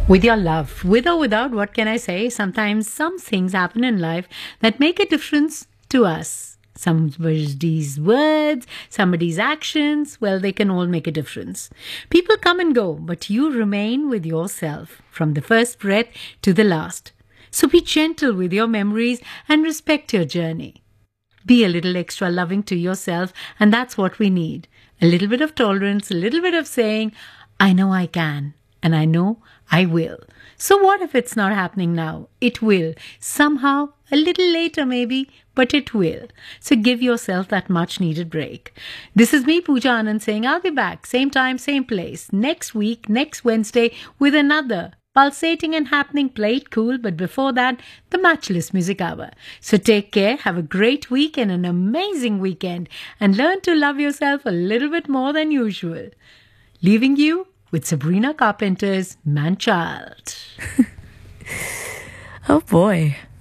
With your love, with or without, what can I say? Sometimes some things happen in life that make a difference to us. Somebody's words, somebody's actions, well, they can all make a difference. People come and go, but you remain with yourself from the first breath to the last. So be gentle with your memories and respect your journey. Be a little extra loving to yourself, and that's what we need. A little bit of tolerance, a little bit of saying, I know I can, and I know I will. So what if it's not happening now? It will. Somehow, a little later maybe, but it will. So give yourself that much needed break. This is me, Pooja Anand, saying I'll be back, same time, same place, next week, next Wednesday, with another pulsating and happening Play It Cool, but before that, the Matchless Music Hour. So take care, have a great week and an amazing weekend, and learn to love yourself a little bit more than usual. Leaving you with Sabrina Carpenter's Man Child. Oh boy.